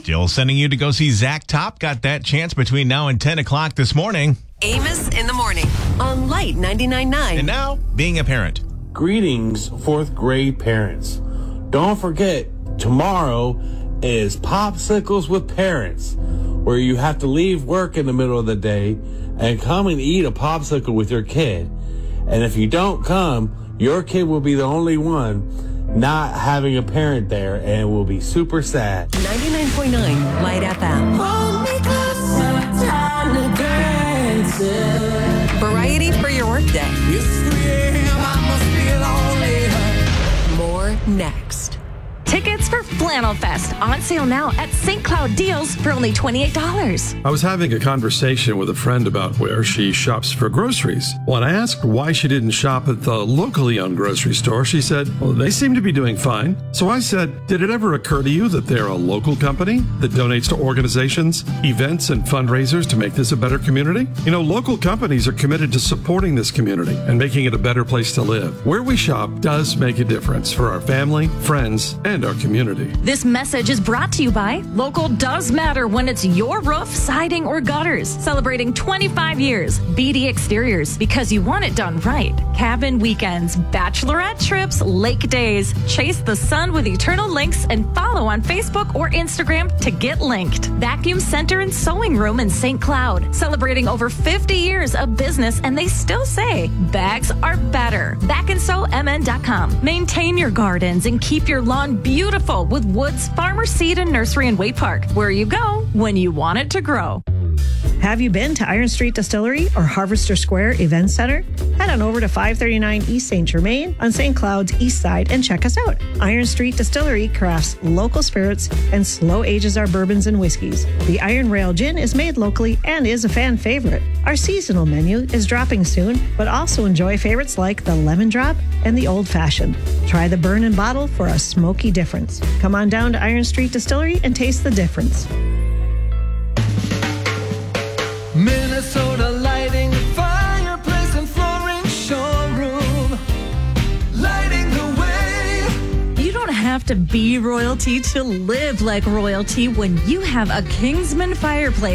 Still sending you to go see Zach Top. Got that chance between now and 10 o'clock this morning. Amos in the morning on Light 99.9. And now, being a parent. Greetings, fourth grade parents. Don't forget, tomorrow is Popsicles with Parents, where you have to leave work in the middle of the day and come and eat a popsicle with your kid. And if you don't come, your kid will be the only one not having a parent there and will be super sad. 99.9 Light FM. Variety for your workday. More next. Tickets for Flannel Fest on sale now at St. Cloud Deals for only $28. I was having a conversation with a friend about where she shops for groceries. When I asked why she didn't shop at the locally owned grocery store, she said, well, they seem to be doing fine. So I said, did it ever occur to you that they're a local company that donates to organizations, events, and fundraisers to make this a better community? You know, local companies are committed to supporting this community and making it a better place to live. Where we shop does make a difference for our family, friends, and our community. This message is brought to you by Local Does Matter when it's your roof, siding, or gutters. Celebrating 25 years. BD Exteriors, because you want it done right. Cabin weekends, bachelorette trips, lake days. Chase the sun with eternal links and follow on Facebook or Instagram to get linked. Vacuum Center and Sewing Room in St. Cloud. Celebrating over 50 years of business, and they still say bags are better. BackandSewMN.com. Maintain your gardens and keep your lawn beautiful with Woods Farmer Seed and Nursery in Wade Park, where you go when you want it to grow. Have you been to Iron Street Distillery or Harvester Square Event Center? Head on over to 539 East St. Germain on St. Cloud's east side and check us out. Iron Street Distillery crafts local spirits and slow ages our bourbons and whiskeys. The Iron Rail Gin is made locally and is a fan favorite. Our seasonal menu is dropping soon, but also enjoy favorites like the Lemon Drop and the Old Fashioned. Try the Burn and Bottle for a smoky difference. Come on down to Iron Street Distillery and taste the difference. Minnesota Lighting, fireplace and flooring showroom, lighting the way. You don't have to be royalty to live like royalty when you have a Kingsman fireplace